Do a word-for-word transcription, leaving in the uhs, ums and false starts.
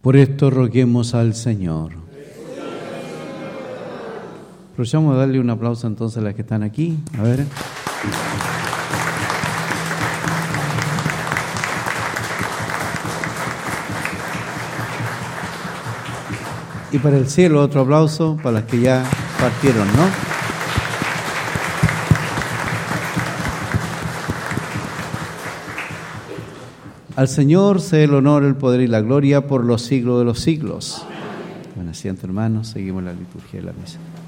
Por esto roguemos al Señor. Aprovechamos a darle un aplauso entonces a las que están aquí. A ver. Y para el cielo otro aplauso para las que ya partieron, ¿no? Al Señor sea el honor, el poder y la gloria por los siglos de los siglos. Buen asiento, hermanos. Seguimos la liturgia de la misa.